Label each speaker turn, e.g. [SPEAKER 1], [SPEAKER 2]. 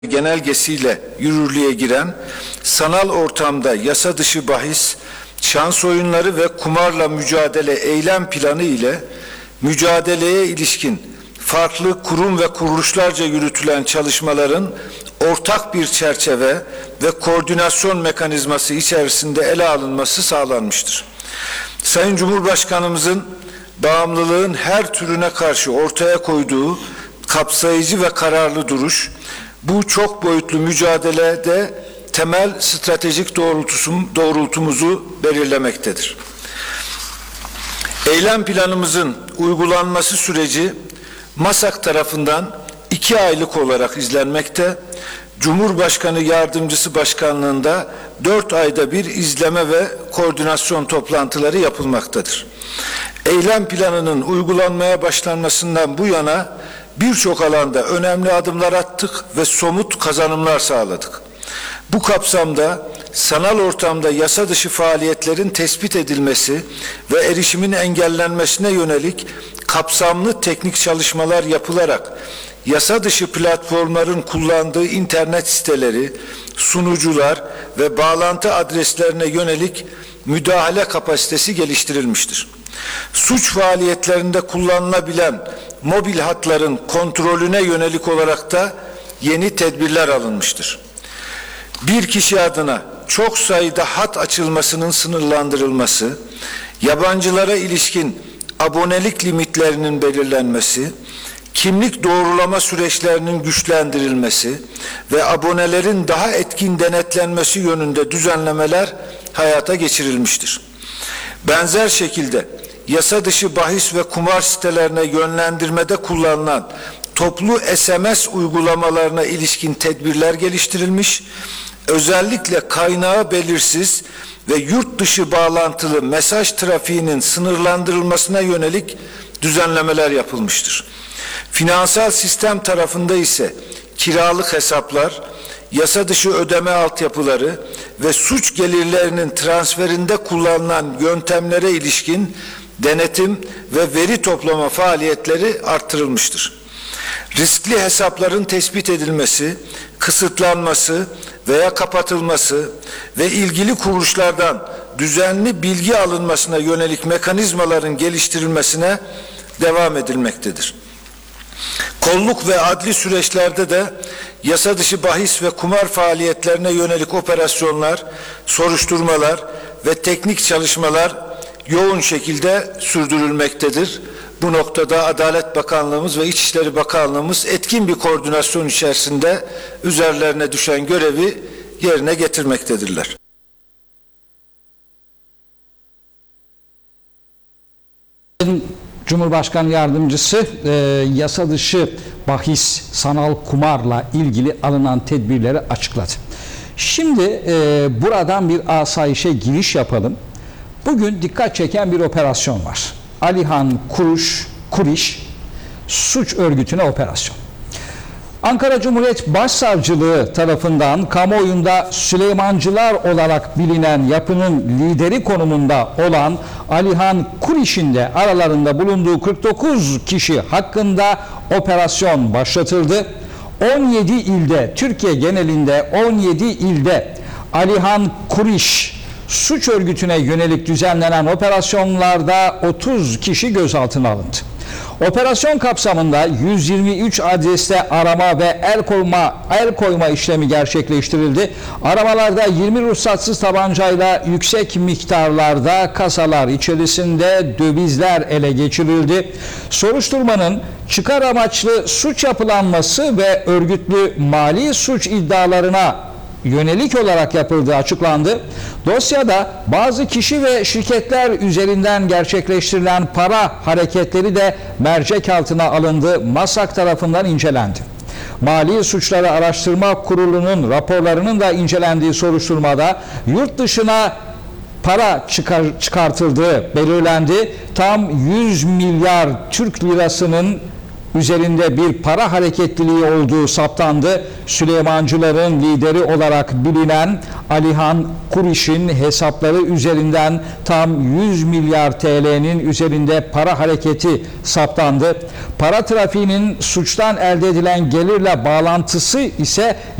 [SPEAKER 1] genelgesiyle yürürlüğe giren sanal ortamda yasa dışı bahis, şans oyunları ve kumarla mücadele eylem planı ile mücadeleye ilişkin farklı kurum ve kuruluşlarca yürütülen çalışmaların ortak bir çerçeve ve koordinasyon mekanizması içerisinde ele alınması sağlanmıştır. Sayın Cumhurbaşkanımızın bağımlılığın her türüne karşı ortaya koyduğu kapsayıcı ve kararlı duruş, bu çok boyutlu mücadelede temel stratejik doğrultumuzu belirlemektedir. Eylem planımızın uygulanması süreci MASAK tarafından 2 aylık olarak izlenmekte, Cumhurbaşkanı Yardımcısı Başkanlığında 4 ayda bir izleme ve koordinasyon toplantıları yapılmaktadır. Eylem planının uygulanmaya başlanmasından bu yana birçok alanda önemli adımlar attık ve somut kazanımlar sağladık. Bu kapsamda sanal ortamda yasa dışı faaliyetlerin tespit edilmesi ve erişimin engellenmesine yönelik kapsamlı teknik çalışmalar yapılarak yasa dışı platformların kullandığı internet siteleri, sunucular ve bağlantı adreslerine yönelik müdahale kapasitesi geliştirilmiştir. Suç faaliyetlerinde kullanılabilen mobil hatların kontrolüne yönelik olarak da yeni tedbirler alınmıştır. Bir kişi adına çok sayıda hat açılmasının sınırlandırılması, yabancılara ilişkin abonelik limitlerinin belirlenmesi, kimlik doğrulama süreçlerinin güçlendirilmesi ve abonelerin daha etkin denetlenmesi yönünde düzenlemeler hayata geçirilmiştir. Benzer şekilde yasa dışı bahis ve kumar sitelerine yönlendirmede kullanılan toplu SMS uygulamalarına ilişkin tedbirler geliştirilmiş, özellikle kaynağı belirsiz ve yurt dışı bağlantılı mesaj trafiğinin sınırlandırılmasına yönelik düzenlemeler yapılmıştır. Finansal sistem tarafında ise kiralık hesaplar, yasa dışı ödeme altyapıları ve suç gelirlerinin transferinde kullanılan yöntemlere ilişkin denetim ve veri toplama faaliyetleri artırılmıştır. Riskli hesapların tespit edilmesi, kısıtlanması veya kapatılması ve ilgili kuruluşlardan düzenli bilgi alınmasına yönelik mekanizmaların geliştirilmesine devam edilmektedir. Kolluk ve adli süreçlerde de yasa dışı bahis ve kumar faaliyetlerine yönelik operasyonlar, soruşturmalar ve teknik çalışmalar yoğun şekilde sürdürülmektedir. Bu noktada Adalet Bakanlığımız ve İçişleri Bakanlığımız etkin bir koordinasyon içerisinde üzerlerine düşen görevi yerine getirmektedirler.
[SPEAKER 2] Cumhurbaşkanı Yardımcısı yasa dışı bahis, sanal kumarla ilgili alınan tedbirleri açıkladı. Şimdi buradan bir asayişe giriş yapalım. Bugün dikkat çeken bir operasyon var. Alihan Kuriş suç örgütüne operasyon. Ankara Cumhuriyet Başsavcılığı tarafından kamuoyunda Süleymancılar olarak bilinen yapının lideri konumunda olan Alihan Kuriş'in de aralarında bulunduğu 49 kişi hakkında operasyon başlatıldı. 17 ilde, Türkiye genelinde 17 ilde Alihan Kuriş suç örgütüne yönelik düzenlenen operasyonlarda 30 kişi gözaltına alındı. Operasyon kapsamında 123 adreste arama ve el koyma işlemi gerçekleştirildi. Aramalarda 20 ruhsatsız tabancayla yüksek miktarlarda kasalar içerisinde dövizler ele geçirildi. Soruşturmanın çıkar amaçlı suç yapılanması ve örgütlü mali suç iddialarına yönelik olarak yapıldığı açıklandı. Dosyada bazı kişi ve şirketler üzerinden gerçekleştirilen para hareketleri de mercek altına alındı. MASAK tarafından incelendi. Mali Suçları Araştırma Kurulu'nun raporlarının da incelendiği soruşturmada yurt dışına para çıkartıldığı belirlendi. Tam 100 milyar Türk lirasının üzerinde bir para hareketliliği olduğu saptandı. Süleymancıların lideri olarak bilinen Alihan Kuriş'in hesapları üzerinden tam 100 milyar TL'nin üzerinde para hareketi saptandı. Para trafiğinin suçtan elde edilen gelirle bağlantısı ise